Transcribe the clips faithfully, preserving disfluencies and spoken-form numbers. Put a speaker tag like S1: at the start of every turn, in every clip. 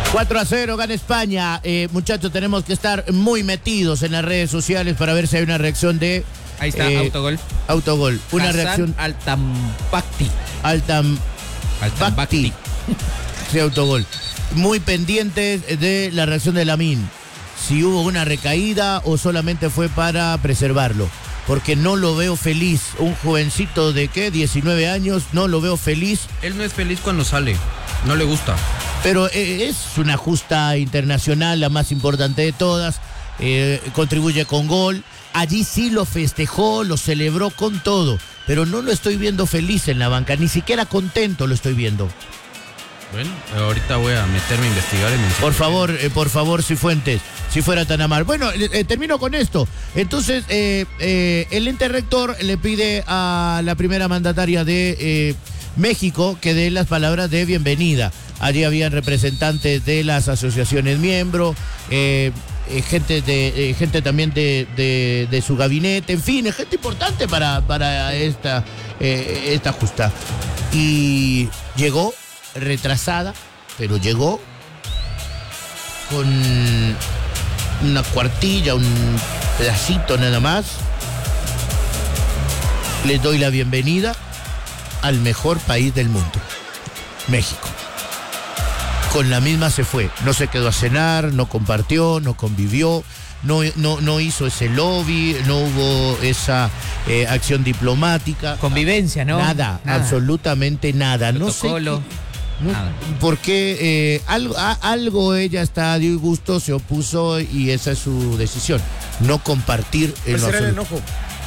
S1: cuatro a cero gana España. Eh, muchachos, tenemos que estar muy metidos en las redes sociales para ver si hay una reacción de...
S2: Ahí está, eh, autogol.
S1: Autogol. Una
S2: Hassan
S1: reacción...
S2: Altampacti.
S1: Altam...
S2: Altampacti.
S1: Sí, autogol. Muy pendientes de la reacción de Lamine. Si hubo una recaída o solamente fue para preservarlo. Porque no lo veo feliz. Un jovencito de, ¿qué? diecinueve años, no lo veo feliz.
S3: Él no es feliz cuando sale. No le gusta.
S1: Pero eh, es una justa internacional, la más importante de todas. Eh, contribuye con gol. Allí sí lo festejó, lo celebró con todo. Pero no lo estoy viendo feliz en la banca. Ni siquiera contento lo estoy viendo.
S3: Bueno, ahorita voy a meterme a investigar. En
S1: por favor, eh, por favor, Cifuentes, si fuera tan amable. Bueno, eh, termino con esto. Entonces, eh, eh, el ente rector le pide a la primera mandataria de eh, México que dé las palabras de bienvenida. Allí habían representantes de las asociaciones miembros, eh, eh, gente de eh, gente también de, de, de su gabinete, en fin, gente importante para, para esta, eh, esta justa. Y llegó retrasada, pero llegó con una cuartilla, un pedacito nada más. Les doy la bienvenida al mejor país del mundo, México. Con la misma se fue, no se quedó a cenar, no compartió, no convivió, no, no, no hizo ese lobby, no hubo esa eh, acción diplomática.
S2: Convivencia, ¿no?
S1: Nada, nada. Absolutamente nada.
S2: Protocolo.
S1: No sé qué, no, porque eh, algo, a, algo ella está a disgusto, se opuso y esa es su decisión, no compartir
S4: el
S1: absoluto.
S4: el enojo?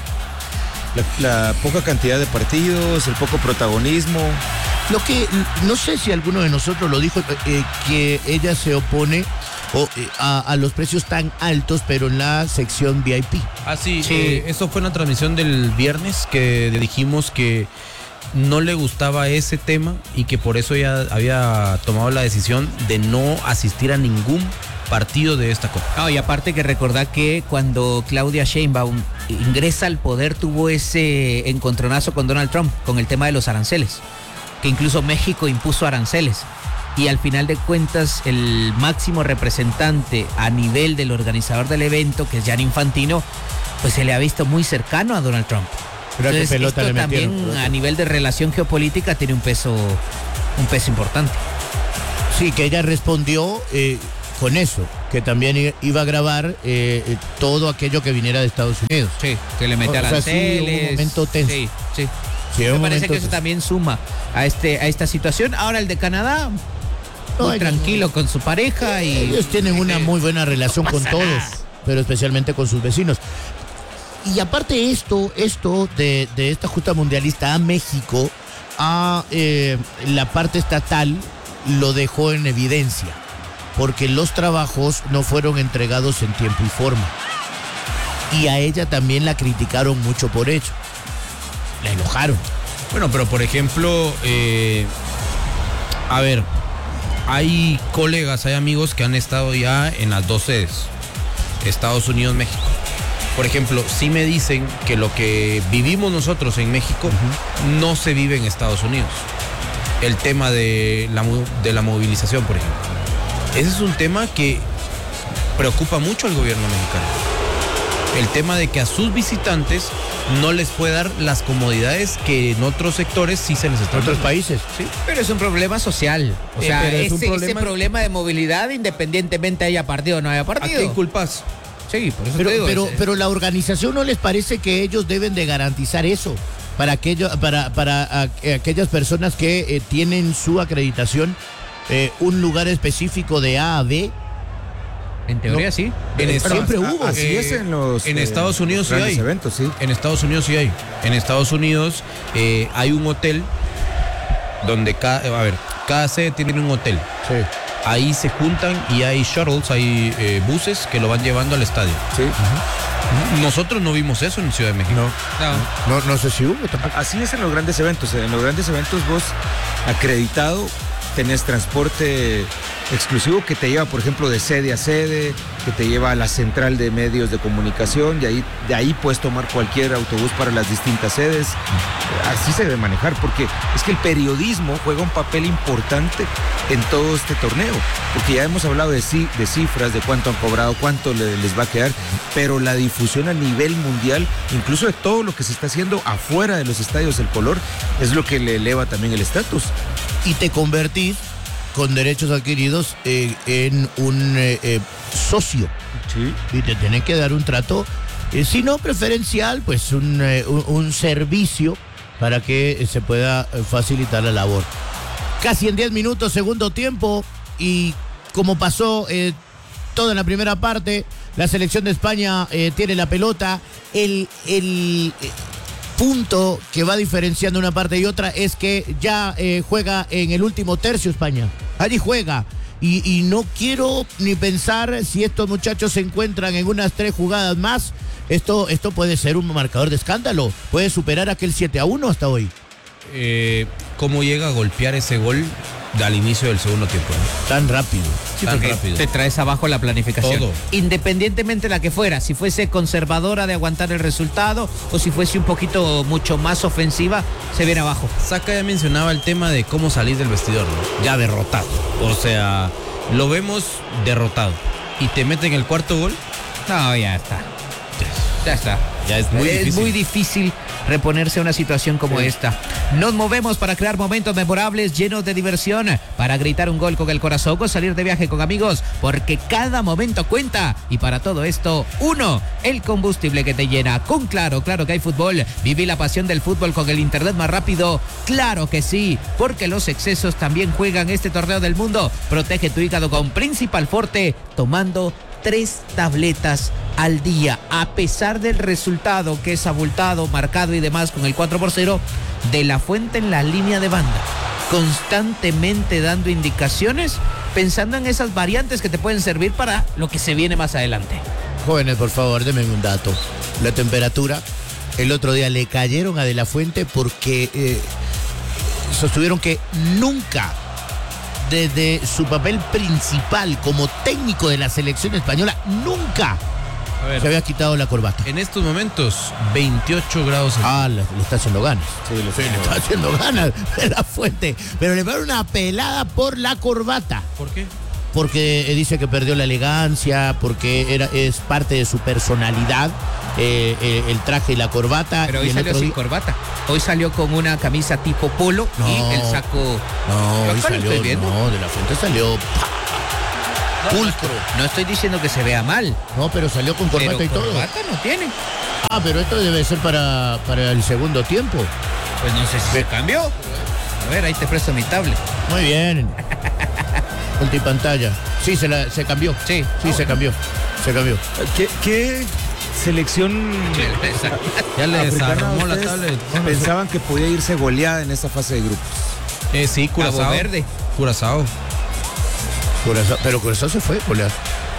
S4: La, la poca cantidad de partidos, el poco protagonismo.
S1: Lo que, no sé si alguno de nosotros lo dijo, eh, que ella se opone o, eh, a, a los precios tan altos, pero en la sección V I P.
S3: Ah, sí, sí. Eh, eso fue una transmisión del viernes que dijimos que no le gustaba ese tema y que por eso ella había tomado la decisión de no asistir a ningún partido de esta Copa.
S2: No, y aparte que recordar que cuando Claudia Sheinbaum ingresa al poder tuvo ese encontronazo con Donald Trump con el tema de los aranceles, que incluso México impuso aranceles y al final de cuentas el máximo representante a nivel del organizador del evento, que es Gianni Infantino, pues se le ha visto muy cercano a Donald Trump.
S1: Pero entonces, pelota
S2: esto
S1: le
S2: también
S1: metieron.
S2: A nivel de relación geopolítica tiene un peso un peso importante.
S1: Sí, que ella respondió eh, con eso, que también iba a grabar eh, todo aquello que viniera de Estados Unidos.
S2: Sí, que le mete aranceles.
S1: O sea, sí, un momento tenso.
S2: Sí, sí.
S1: Sí,
S2: me parece que eso
S1: tenso.
S2: también suma a este a esta situación. Ahora el de Canadá, muy no, tranquilo no. con su pareja y
S1: ellos tienen una muy buena relación no con todos, nada. Pero especialmente con sus vecinos. Y aparte esto, esto de, de esta justa mundialista a México, a eh, la parte estatal lo dejó en evidencia, porque los trabajos no fueron entregados en tiempo y forma. Y a ella también la criticaron mucho por ello. La enojaron.
S3: Bueno, pero por ejemplo, eh, a ver, hay colegas, hay amigos que han estado ya en las dos sedes, Estados Unidos, México. Por ejemplo, sí me dicen que lo que vivimos nosotros en México uh-huh. no se vive en Estados Unidos. El tema de la, de la movilización, por ejemplo. Ese es un tema que preocupa mucho al gobierno mexicano. El tema de que a sus visitantes no les puede dar las comodidades que en otros sectores sí se les están
S1: dando. En otros países.
S2: Sí, pero es un problema social. O sea,
S1: eh,
S2: ese, problema... ese problema de movilidad, independientemente haya partido o no haya partido.
S3: ¿A qué culpas?
S2: Sí, por eso
S1: pero,
S2: te digo,
S1: pero,
S2: ese...
S1: pero la organización no les parece que ellos deben de garantizar eso para aquello, para, para a, a aquellas personas que eh, tienen su acreditación, eh, un lugar específico de A a B.
S2: En teoría no, sí.
S3: En
S1: Estados, siempre hubo.
S4: Así eh, es en los
S3: en eh, Estados Unidos sí hay.
S4: Eventos, sí.
S3: En Estados Unidos sí hay. En Estados Unidos eh, hay un hotel donde cada, a ver, cada sede tiene un hotel.
S1: Sí.
S3: Ahí se juntan y hay shuttles, hay eh, buses que lo van llevando al estadio.
S4: Sí.
S3: Uh-huh. Nosotros no vimos eso en Ciudad de México.
S1: No, no, no, no sé si hubo tampoco.
S4: Así es en los grandes eventos. En los grandes eventos vos acreditado tenés transporte exclusivo que te lleva, por ejemplo, de sede a sede, que te lleva a la central de medios de comunicación, y ahí, de ahí puedes tomar cualquier autobús para las distintas sedes. Así se debe manejar, porque es que el periodismo juega un papel importante en todo este torneo, porque ya hemos hablado de, de cifras, de cuánto han cobrado, cuánto le, les va a quedar, pero la difusión a nivel mundial, incluso de todo lo que se está haciendo afuera de los estadios, el color, es lo que le eleva también el estatus.
S1: Y te convertís con derechos adquiridos eh, en un eh, eh, socio.
S4: Sí.
S1: Y te tienen que dar un trato, eh, si no preferencial, pues un, eh, un, un servicio para que eh, se pueda eh, facilitar la labor. Casi en diez minutos, segundo tiempo, y como pasó eh, toda la primera parte, la selección de España eh, tiene la pelota. El, el eh, punto que va diferenciando una parte y otra es que ya eh, juega en el último tercio España. Allí juega. Y, y no quiero ni pensar si estos muchachos se encuentran en unas tres jugadas más. Esto, esto puede ser un marcador de escándalo. Puede superar aquel siete a uno hasta hoy.
S3: Eh, ¿Cómo llega a golpear ese gol al inicio del segundo tiempo?
S1: Tan rápido.
S2: Sí,
S3: Tan
S2: porque
S3: rápido.
S2: te traes abajo la planificación.
S3: Todo.
S2: Independientemente de la que fuera, si fuese conservadora de aguantar el resultado o si fuese un poquito mucho más ofensiva, se viene abajo.
S3: Saca ya mencionaba el tema de cómo salir del vestidor, ¿no? Ya derrotado. O sea, lo vemos derrotado. Y te meten el cuarto gol.
S2: No, ya está. Ya está.
S3: Ya es muy
S2: es
S3: difícil.
S2: muy difícil reponerse a una situación como sí. esta. Nos movemos para crear momentos memorables, llenos de diversión, para gritar un gol con el corazón o salir de viaje con amigos, porque cada momento cuenta. Y para todo esto, uno, el combustible que te llena. Con Claro, claro que hay fútbol. Viví la pasión del fútbol con el internet más rápido. Claro que sí, porque los excesos también juegan este torneo del mundo. Protege tu hígado con Principal Forte, tomando tres tabletas al día, a pesar del resultado que es abultado, marcado y demás con el cuatro por cero, De La Fuente en la línea de banda, constantemente dando indicaciones, pensando en esas variantes que te pueden servir para lo que se viene más adelante.
S1: Jóvenes, por favor, denme un dato. La temperatura, el otro día le cayeron a De La Fuente porque eh, sostuvieron que nunca, desde su papel principal como técnico de la selección española, nunca
S3: A ver,
S1: se había quitado la corbata.
S3: en estos momentos, veintiocho grados.
S1: Ah, le, le está haciendo ganas.
S4: Sí, lo
S1: Sí, le está haciendo ganas De La Fuente. Pero le va a dar una pelada por la corbata.
S3: ¿Por qué?
S1: Porque eh, dice que perdió la elegancia, porque era, es parte de su personalidad, eh, eh, el traje y la corbata.
S2: Pero
S1: y
S2: hoy
S1: el
S2: salió
S1: otro
S2: sin
S1: día-
S2: corbata. Hoy salió con una camisa tipo polo
S1: No.
S2: y el saco.
S1: No,
S2: Yo
S1: hoy
S2: acá lo
S1: salió,
S2: estoy viendo.
S1: no, De La Fuente salió ¡pa! pulcro.
S2: No estoy diciendo que se vea mal,
S1: No, pero salió con corbata
S2: pero
S1: y todo.
S2: corbata no tiene.
S1: Ah, pero esto debe ser para, para el segundo tiempo.
S2: Pues no sé si se cambió. A ver, ahí te presto mi tablet.
S1: Muy bien. Multipantalla. Sí, se, la, se cambió.
S2: Sí.
S1: Sí, se cambió. Se cambió.
S4: ¿Qué, qué selección
S3: Ya le
S4: africana
S3: desarmó la
S4: ustedes
S3: tablet.
S4: pensaban que podía irse goleada en esta fase de grupos?
S3: Eh, sí, Curazao.
S2: Cabo Verde.
S3: Curazao.
S1: Curazao, pero Curazao se fue, golear.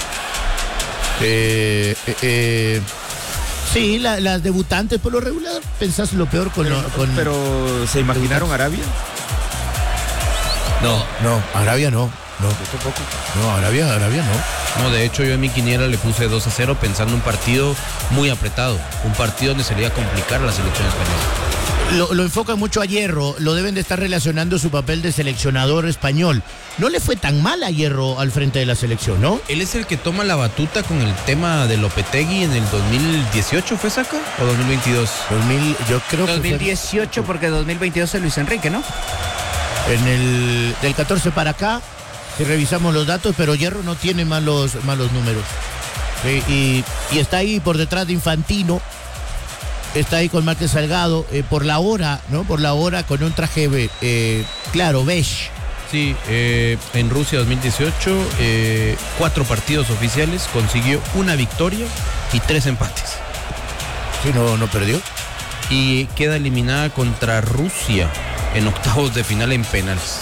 S1: Eh, eh, eh, sí, la- las debutantes por lo regular pensás lo peor con...
S4: Pero,
S1: lo- con
S4: pero ¿se imaginaron Arabia?
S3: No,
S1: No, Arabia no. No, no, Arabia, Arabia no.
S3: no, de hecho yo en mi quiniela le puse dos a cero pensando un partido muy apretado. Un partido donde se le iba a complicar a la selección española.
S1: Lo, lo enfocan mucho a Hierro, lo deben de estar relacionando su papel de seleccionador español. No le fue tan mal a Hierro al frente de la selección, ¿no?
S3: Él es el que toma la batuta con el tema de Lopetegui en el dos mil dieciocho, ¿fue Saca? ¿O dos mil veintidós?
S1: dos mil, yo creo que
S2: dos mil
S1: fue
S2: dieciocho porque dos mil veintidós es Luis Enrique, ¿no?
S1: en el del catorce para acá, si revisamos los datos, pero Hierro no tiene malos, malos números. Sí, y, y está ahí por detrás de Infantino, está ahí con Márquez Salgado, eh, por la hora, ¿no? Por la hora con un traje, eh, claro, beige.
S3: Sí, eh, en Rusia dos mil dieciocho, eh, cuatro partidos oficiales, consiguió una victoria y tres empates.
S1: Sí, no, no perdió.
S3: Y queda eliminada contra Rusia en octavos de final en penales.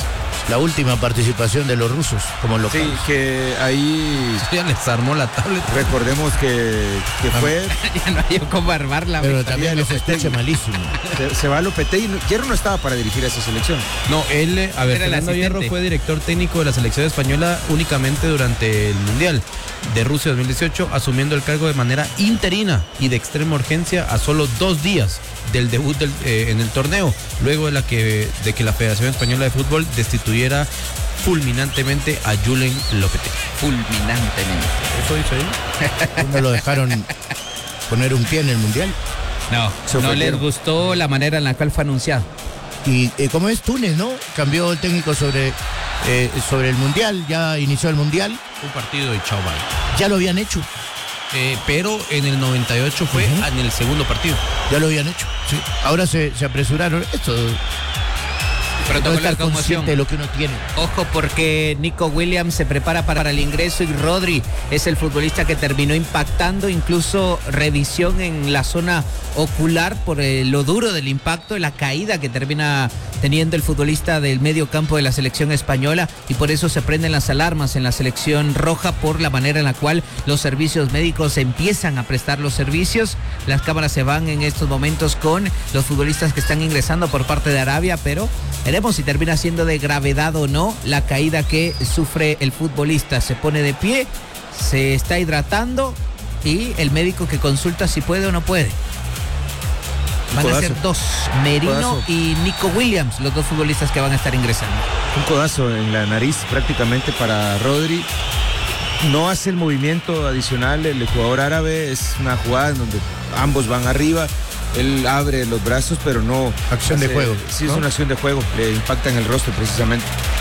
S1: la última participación de los rusos como locales.
S4: Sí, que ahí
S3: Ya les armó la tablet.
S4: recordemos que, que fue,
S2: Ya no hay cómo armarla.
S1: Pero
S2: güey.
S1: también
S4: lo
S1: les
S4: que
S1: escucha
S4: tengo.
S1: malísimo.
S4: se, se va a Lopetegui. Hierro no estaba para dirigir a esa selección.
S3: No, él, eh, a ver,
S2: Era el
S3: Fernando
S2: asistente.
S3: Hierro fue director técnico de la selección española únicamente durante el Mundial de Rusia dos mil dieciocho, asumiendo el cargo de manera interina y de extrema urgencia a solo dos días del debut del, eh, en el torneo, luego de, la que, de que la Federación Española de Fútbol destituyera fulminantemente a Julen Lopetegui.
S2: Fulminantemente.
S3: ¿Eso dice ahí?
S1: No lo dejaron poner un pie en el Mundial.
S2: No,
S4: Se
S2: no les
S4: ofendieron.
S2: gustó la manera en la cual fue anunciado.
S1: Y eh, como es Túnez, ¿no? Cambió el técnico sobre, eh, sobre el Mundial, ya inició el Mundial,
S3: Un partido y chao, bye.
S1: ya lo habían hecho,
S3: Eh, pero en el noventa y ocho fue
S1: Ujú.
S3: en el segundo partido.
S1: ya lo habían hecho. Sí. Ahora se, se apresuraron. Esto no
S2: Protocolo de
S1: estar
S2: conmoción.
S1: consciente de lo que uno tiene.
S2: Ojo porque Nico Williams se prepara para el ingreso y Rodri es el futbolista que terminó impactando, incluso revisión en la zona ocular por eh, lo duro del impacto, la caída que termina teniendo el futbolista del medio campo de la selección española, y por eso se prenden las alarmas en la selección roja por la manera en la cual los servicios médicos empiezan a prestar los servicios. Las cámaras se van en estos momentos con los futbolistas que están ingresando por parte de Arabia, pero veremos si termina siendo de gravedad o no la caída que sufre el futbolista. Se pone de pie, se está hidratando y el médico que consulta si puede o no puede. Van a
S4: codazo.
S2: ser dos, Merino
S4: Codazo.
S2: y Nico Williams, los dos futbolistas que van a estar ingresando.
S4: Un codazo en la nariz prácticamente para Rodri. No hace el movimiento adicional el jugador árabe. Es una jugada en donde ambos van arriba. Él abre los brazos, pero no...
S1: Acción de juego,
S4: Sí,
S1: ¿no?
S4: es una acción de juego. Le impacta en el rostro precisamente.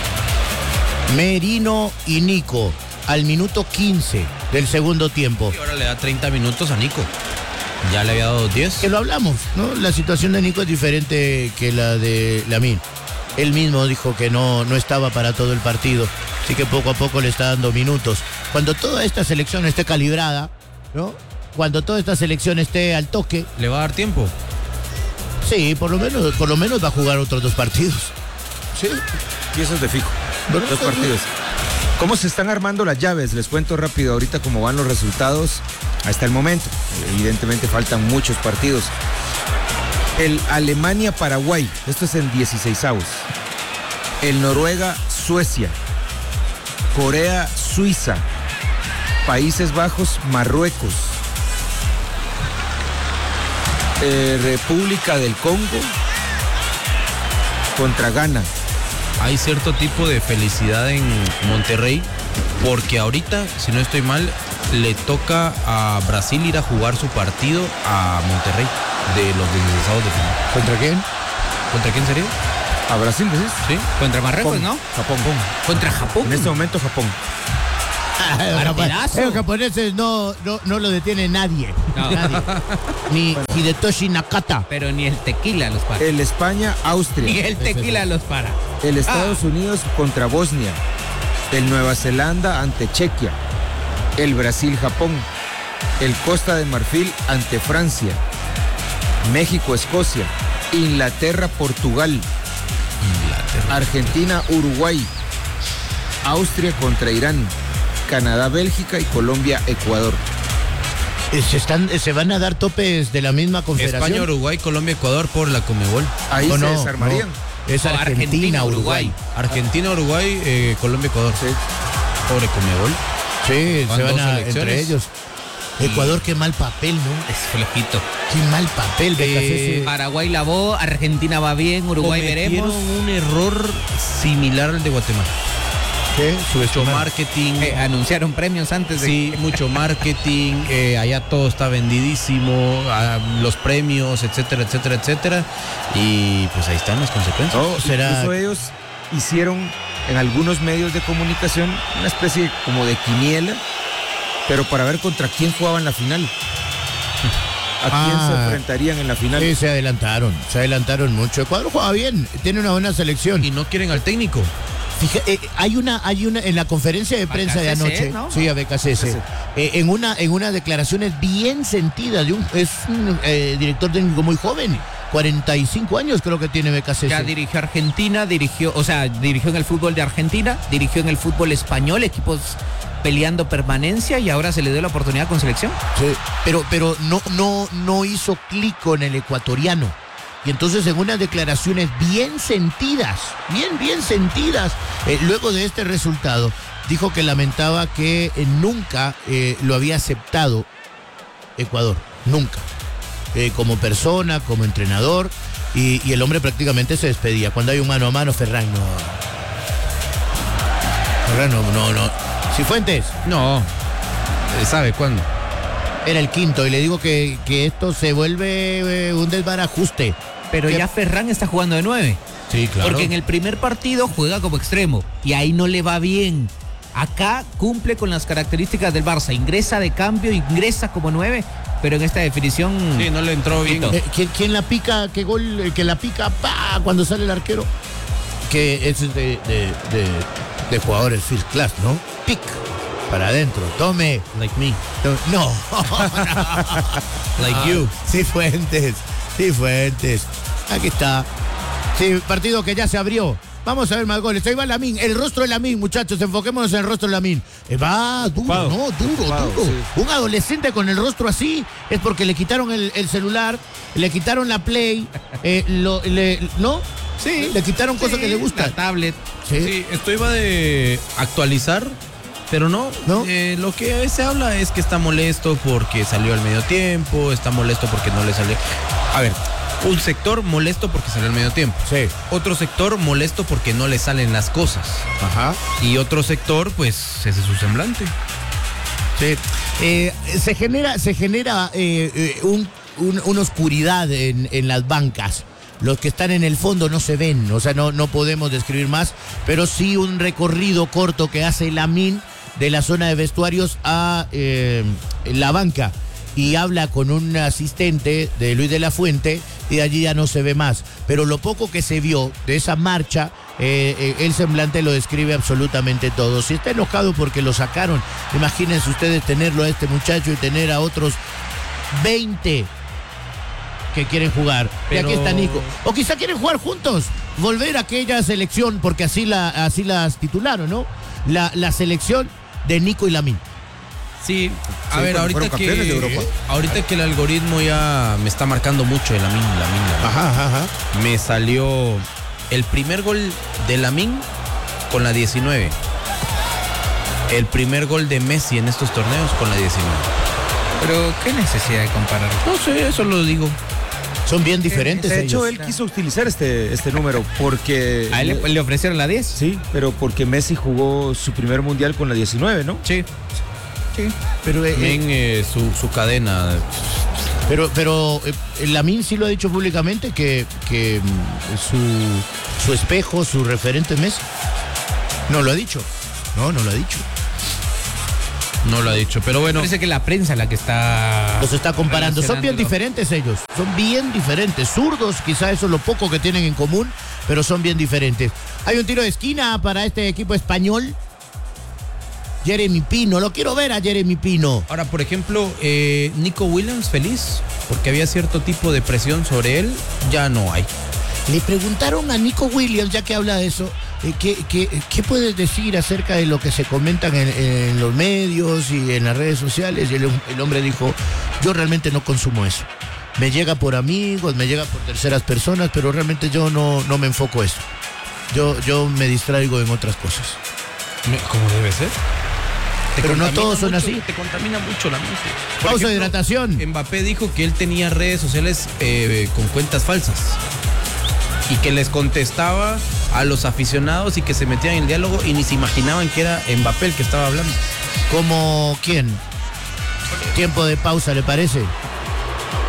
S1: Merino y Nico al minuto quince del segundo tiempo.
S3: Y ahora le da treinta minutos a Nico. Ya le había dado diez.
S1: Que lo hablamos, ¿no? La situación de Nico es diferente que la de Lamine. Él mismo dijo que no, no estaba para todo el partido, así que poco a poco le está dando minutos. Cuando toda esta selección esté calibrada, ¿no? Cuando toda esta selección esté al toque,
S3: ¿Le va a dar tiempo?
S1: sí, por lo menos, por lo menos va a jugar otros dos partidos. Sí.
S4: Y eso es de fijo.
S1: Bueno,
S4: Dos partidos. ¿Cómo se están armando las llaves? Les cuento rápido ahorita cómo van los resultados hasta el momento. Evidentemente faltan muchos partidos. El Alemania-Paraguay, esto es en dieciseisavos. El Noruega-Suecia. Corea-Suiza. Países Bajos-Marruecos. Eh, República del Congo contra Ghana.
S3: Hay cierto tipo de felicidad en Monterrey, porque ahorita, si no estoy mal, le toca a Brasil ir a jugar su partido a Monterrey de los dieciseisavos de final.
S1: ¿Contra quién?
S3: ¿Contra quién sería?
S4: ¿A Brasil decís?
S3: ¿Sí?
S2: Contra Marruecos,
S4: Japón.
S2: ¿no?
S4: Japón.
S2: Contra Japón.
S4: En este momento Japón.
S2: Partidazo.
S1: Los japoneses no, no, no lo detiene nadie.
S2: No.
S1: Nadie. Ni Hidetoshi Nakata.
S2: Pero ni el tequila los para.
S4: El España-Austria.
S2: Ni el tequila los para.
S4: El Estados Unidos contra Bosnia. El Nueva Zelanda ante Chequia. El Brasil-Japón. El Costa de Marfil ante Francia. México-Escocia. Inglaterra-Portugal.
S3: Inglaterra.
S4: Argentina-Uruguay. Austria contra Irán. Canadá-Bélgica y Colombia-Ecuador.
S1: Eh, Se, están, eh, se van a dar topes de la misma confederación.
S3: España, Uruguay, Colombia, Ecuador por la Comebol.
S4: Ahí
S1: ¿O
S4: se
S1: no?
S4: desarmarían.
S1: No, es
S2: No,
S1: Argentina,
S2: Argentina,
S1: Uruguay.
S3: Argentina, Uruguay, eh, Colombia, Ecuador.
S4: Sí.
S3: Pobre Comebol.
S1: Sí,
S3: Van
S1: se van
S3: dos
S1: a,
S3: selecciones.
S1: entre ellos. Ecuador, qué mal papel, ¿no?
S2: Es flojito.
S1: Qué mal papel,
S3: Eh,
S2: Paraguay lavó, Argentina va bien, Uruguay
S3: Cometieron
S2: veremos.
S3: un error similar al de Guatemala.
S1: ¿Qué?
S3: Mucho marketing.
S2: Eh, anunciaron premios antes de...
S3: Sí, mucho marketing, eh, allá todo está vendidísimo, ah, los premios, etcétera, etcétera, etcétera. Y pues ahí están las consecuencias.
S4: No,
S1: será-
S4: incluso ellos hicieron en algunos medios de comunicación una especie como de quiniela, pero para ver contra quién jugaban la final. ¿A quién
S1: Ah.
S4: se enfrentarían en la final?
S1: Sí, se adelantaron, se adelantaron mucho. Ecuador juega bien, tiene una buena selección.
S3: Y no quieren al técnico.
S1: Fija- eh, hay una, hay una en la conferencia de prensa de
S2: B K C C,
S1: anoche,
S2: ¿no?
S1: sí, a B K C C, eh, en una, en unas declaraciones bien sentidas de un, es un eh, director técnico muy joven, cuarenta y cinco años creo que tiene B K C S.
S2: Ya dirigió Argentina, dirigió, o sea, dirigió en el fútbol de Argentina, dirigió en el fútbol español, equipos peleando permanencia, y ahora se le dio la oportunidad con selección.
S1: Sí, pero, pero no, no, no hizo clic con el ecuatoriano. Y entonces en unas declaraciones bien sentidas, bien, bien sentidas, eh, luego de este resultado, dijo que lamentaba que eh, nunca eh, lo había aceptado Ecuador, nunca. Eh, como persona, como entrenador, y, y el hombre prácticamente se despedía. Cuando hay un mano a mano, Ferran no... Ferran no, no, no. Cifuentes.
S3: No, ¿sabe cuándo?
S1: Era el quinto, y le digo que, que esto se vuelve eh, un desbarajuste.
S2: Pero
S1: que...
S2: ya Ferran está jugando de nueve.
S1: Sí, claro.
S2: Porque en el primer partido juega como extremo, y ahí no le va bien. Acá cumple con las características del Barça, ingresa de cambio, ingresa como nueve, pero en esta definición...
S3: Sí, no le entró bien.
S1: Eh, ¿quién, ¿Quién la pica? ¿Qué gol? Eh, que la pica pa cuando sale el arquero. Que es de, de, de, de jugadores first class, ¿no? Pic para adentro, tome.
S3: Like me.
S1: No.
S3: Like you.
S1: Sí, Fuentes. Sí, Fuentes. Aquí está. Sí, partido que ya se abrió. Vamos a ver más goles. Ahí va Lamine, el rostro de Lamine, muchachos. Enfoquémonos en el rostro de Lamine. Eh, va duro,
S3: Ocupado.
S1: no, duro,
S4: Ocupado,
S1: duro.
S4: sí.
S1: Un adolescente con el rostro así es porque le quitaron el, el celular, le quitaron la Play, eh, lo, le, ¿no?
S3: Sí.
S1: Le quitaron cosas
S3: Sí,
S1: que le gustan.
S2: La tablet.
S1: Sí.
S3: Sí, esto iba de actualizar, pero no.
S1: ¿No?
S3: Eh, lo que se habla es que está molesto porque salió al medio tiempo, está molesto porque no le salió. A ver, un sector molesto porque salió al medio tiempo.
S1: Sí.
S3: Otro sector molesto porque no le salen las cosas.
S1: Ajá.
S3: Y otro sector, pues, ese es su semblante.
S1: Sí. Eh, se genera, se genera eh, eh, un, un- una oscuridad en, en las bancas. Los que están en el fondo no se ven, o sea, no, no podemos describir más, pero sí un recorrido corto que hace Lamine de la zona de vestuarios a eh, la banca, y habla con un asistente de Luis de la Fuente, y de allí ya no se ve más. Pero lo poco que se vio de esa marcha, eh, eh, el semblante lo describe absolutamente todo. Si está enojado porque lo sacaron, imagínense ustedes tenerlo a este muchacho y tener a otros veinte que quieren jugar.
S3: Pero-
S1: Y aquí está Nico. O quizá quieren jugar juntos, volver a aquella selección, porque así, la, así las titularon, ¿no? La, la selección de Nico y Lamine.
S3: Sí, a
S4: Sí,
S3: ver,
S4: fueron-
S3: ahorita
S4: fueron campeones de
S3: que
S4: Europa.
S3: ahorita que el algoritmo ya me está marcando mucho el Lamine, Lamine, Lamine.
S1: Ajá, ajá.
S3: Me salió el primer gol de Lamine con la diecinueve. El primer gol de Messi en estos torneos con la diecinueve.
S2: Pero qué necesidad de comparar.
S3: No sé, eso lo digo.
S1: Son bien diferentes
S4: De hecho,
S1: ellos.
S4: él quiso utilizar este, este número porque...
S2: A él le, le ofrecieron la diez.
S4: Sí, pero porque Messi jugó su primer mundial con la diecinueve, ¿no?
S2: Sí. Sí.
S1: Pero, eh,
S3: También eh, su, su cadena.
S1: pero, pero eh, Lamine sí lo ha dicho públicamente que, que mm, su, su espejo, su referente es Messi. No lo ha dicho. No, no lo ha dicho.
S3: No lo ha dicho, pero bueno.
S2: Parece que la prensa la que está...
S1: Los está comparando. Son bien
S2: relacionándolo.
S1: diferentes ellos. Son bien diferentes. Zurdos, quizá eso es lo poco que tienen en común, pero son bien diferentes. Hay un tiro de esquina para este equipo español. Jeremy Pino. Lo quiero ver a Jeremy Pino.
S3: Ahora, por ejemplo, eh, Nico Williams feliz porque había cierto tipo de presión sobre él, ya no hay.
S1: Le preguntaron a Nico Williams, ya que habla de eso, eh, ¿qué, qué, qué puedes decir acerca de lo que se comentan en, en los medios y en las redes sociales? Y el, el hombre dijo, yo realmente no consumo eso. Me llega por amigos, me llega por terceras personas, pero realmente yo no, no me enfoco eso. Yo, yo me distraigo en otras cosas.
S3: ¿Cómo debe ser? Te
S1: Pero no
S3: contamina
S1: todos son
S3: mucho,
S1: así.
S3: Te contamina mucho la mente. Por
S1: Pausa de
S3: ejemplo,
S1: hidratación.
S3: Mbappé dijo que él tenía redes sociales eh, con cuentas falsas y que les contestaba a los aficionados y que se metían en el diálogo y ni se imaginaban que era Mbappé el que estaba hablando.
S1: ¿Como quién? Tiempo de pausa, ¿le parece?